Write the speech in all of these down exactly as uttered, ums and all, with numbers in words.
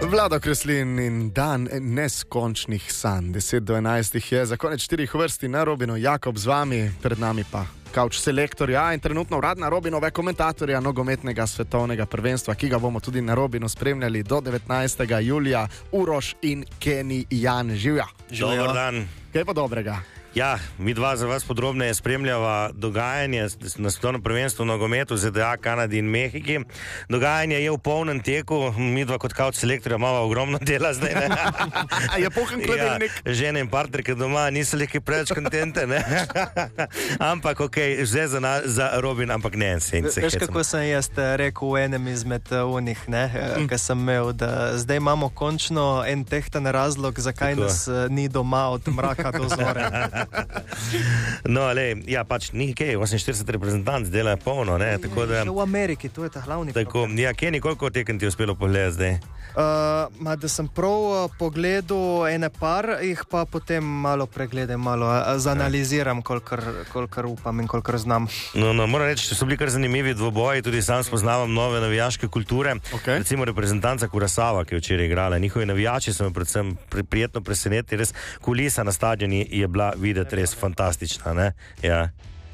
Vlado Kreslin in dan neskončnih sanj. deset do enajstih je za konec štirih vrsti na Robinu. Jakob z vami, pred nami pa Couch selektorja in trenutno uradna Robinove komentatorja nogometnega svetovnega prvenstva, ki ga bomo tudi na Robinu spremljali do devetnajstega julija. Uroš in Kenny Jan. Živja. Dobar dan. Kaj pa dobrega? Ja, mi dva za vas podrobneje spremljava dogajanje na svetovnem prvenstvu v nogometu Z D A, Kanadi in Mehiki. Dogajanje je v polnem teku, mi dva kot Couch selektorja imamo ogromno dela zdaj, ne? Je pohen hladilnik. Ja, žene in partnerke doma niso leke preveč kontente, ne? Ampak okej, okay, že za, na, za Robin, ampak ne, se in se Veš, kako sem jaz rekel v enem izmed unih, ne, mm. Ker sem imel, da zdaj imamo končno en tehten razlog, zakaj Tako. nas ni doma od mraka do zore. No, le, ja, pač ni kaj, oseminštirideset reprezentanc dela je polno, ne, tako da... Še v Ameriki, to je ta glavni tako, problem. Ja, Kenny, koliko tekem ti je uspelo pogledati zdaj? Uh, ma, da sem prav uh, pogledal ene par, jih pa potem malo pregledam, malo uh, zanaliziram, kolikor, kolikor upam in kolikor znam. No, no, moram reči, da so bili kar zanimivi dvoboji, tudi sam spoznavam nove navijaške kulture. Okay. Recimo reprezentanca Kurasava, ki je včeraj igrala. Njihovi navijači so me predvsem pri, prijetno presenetili, res kulisa na stadioni je bila videti res fantastična, ne? Ja.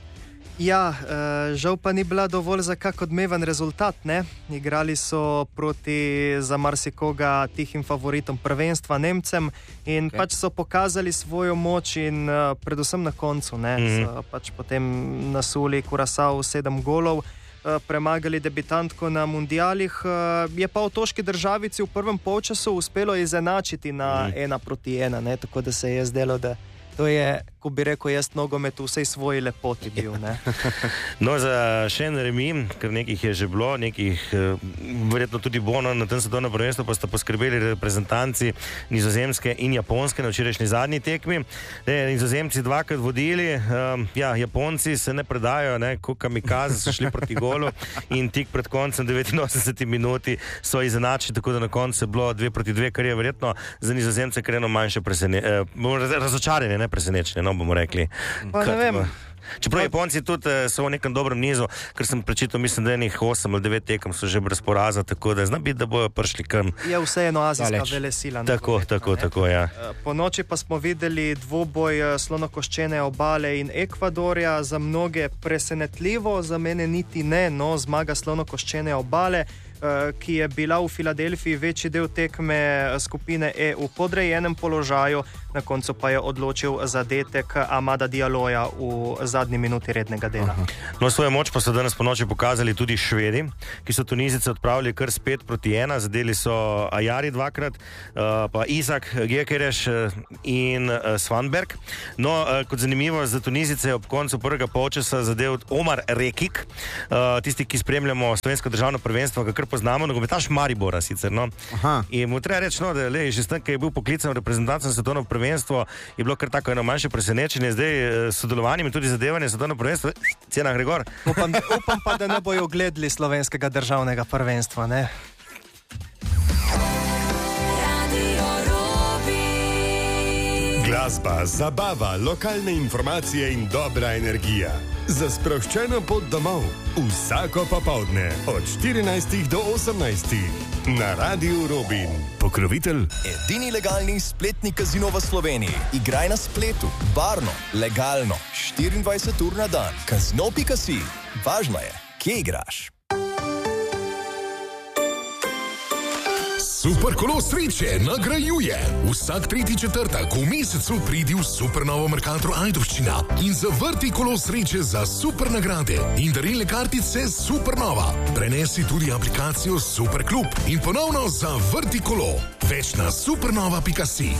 Ja, uh, žal pa ni bila dovolj za kak odmeven rezultat, ne? Igrali so proti za marsikoga tihim favoritom prvenstva, Nemcem, in okay. pač so pokazali svojo moč in uh, predvsem na koncu, ne? Mm-hmm. So pač potem nasuli Curaçao sedem golov, uh, premagali debitantko na mundialih, uh, je pa otoški državici v prvem polčasu uspelo izenačiti na mm. ena proti ena, ne? Tako da se je zdelo, da to je, ko bi rekel, jaz nogomet v vsej svoji lepoti bil, ne? No, za še en remi, ker nekih je že bilo, nekih verjetno tudi bono na tem svetovnem prvenstvu, pa sta poskrbeli reprezentanci Nizozemske in Japonske na včerajšnji zadnji tekmi. Ne, Nizozemci dvakrat vodili, um, ja, Japonci se ne predajo, ne, ko kamikaze so šli proti golu in tik pred koncem devetinosemdeseti minuti so izenačili, tako da na koncu je bilo dve proti dve, kar je verjetno za Nizozemce kar eno manjše presenečenje, eh, razočaranje, ne presenečenje, no bomo rekli. Pa ne vem. Čeprav Japonci tudi so v nekem dobrem nizu, ker sem prečital, mislim, da enih osem ali devet tekem so že brez poraza, tako da zna biti, da bojo prišli kam. Je vseeno azijska velesila. Tako, povedno, tako, ne? tako, ja. Po noči pa smo videli dvoboj slonokoščene obale in Ekvadorja, za mnoge presenetljivo, za mene niti ne, no, zmaga slonokoščene obale, ki je bila v Filadelfiji večji del tekme skupine E v podrejenem položaju, na koncu pa je odločil zadetek Amada Dialloja v zadnji minuti rednega dela. No, svojo moč pa so danes po noči pokazali tudi Švedi, ki so Tunizice odpravili kar spet proti ena, zadeli so Ajari dvakrat, pa Isak Gyökeres in Svanberg. No, kot zanimivo za Tunizice je ob koncu prvega polčasa zadev Omar Rekik, tisti, ki spremljamo slovensko državno prvenstvo, ga kar poznamo, nogometaš Maribora sicer, no. Aha. In mu treba reči, no, da le, že stan, ki je bil poklican reprezentant za svetovno prvenstvo, je bilo kar tako eno manjše presenečenje, zdaj sodelovanjem in tudi zadevanje svetovno prvenstvo, cena gre gor. Upam, upam pa, da ne bojo gledali slovenskega državnega prvenstva, ne? Glasba, zabava, lokalne informacije in dobra energija. Za sproščeno pot domov. Vsako popoldne od štirinajstih do osemnajstih. Na Radiu Robin. Pokrovitelj. Edini legalni spletni kazino v Sloveniji. Igraj na spletu. Varno, legalno. štiriindvajset ur na dan. Kazino pika si. Važno je, kje igraš. Superkolo sreče nagrajuje. Vsak tretji četrtek v mesecu pridi v Supernovo Mercator Ajdovščina in zavrti kolo sreče za super nagrade in darilne kartice Supernova. Prenesi tudi aplikacijo Superklub in ponovno zavrti kolo. Več na supernova pika si.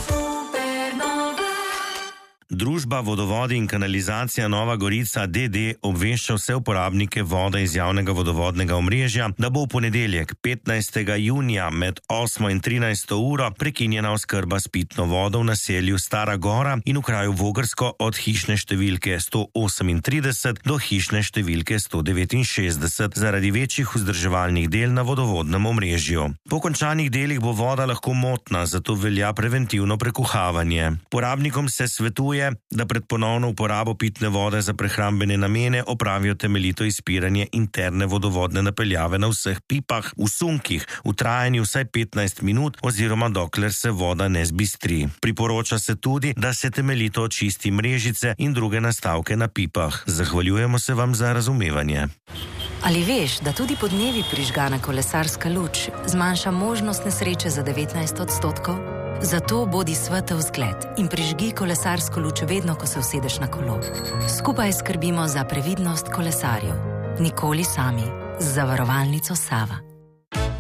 Družba Vodovodi in kanalizacija Nova Gorica D D obvešča vse uporabnike vode iz javnega vodovodnega omrežja, da bo v ponedeljek petnajstega junija med osmo in trinajsto uro prekinjena oskrba s pitno vodo v naselju Stara Gora in v kraju Vogrsko od hišne številke sto osemintrideset do hišne številke sto devetinšestdeset zaradi večjih vzdrževalnih del na vodovodnem omrežju. Po končanih delih bo voda lahko motna, zato velja preventivno prekuhavanje. Porabnikom se svetuje, da pred ponovno uporabo pitne vode za prehrambene namene opravijo temeljito izpiranje interne vodovodne napeljave na vseh pipah, v sunkih, v trajanju vsaj petnajst minut oziroma dokler se voda ne zbistri. Priporoča se tudi, da se temeljito očisti mrežice in druge nastavke na pipah. Zahvaljujemo se vam za razumevanje. Ali veš, da tudi podnevi prižgana kolesarska luč zmanjša možnost nesreče za devetnajst odstotkov? Zato bodi svetel zgled in prižgi kolesarsko luč vedno, ko se usedeš na kolo. Skupaj skrbimo za previdnost kolesarjev. Nikoli sami. Z zavarovalnico Sava.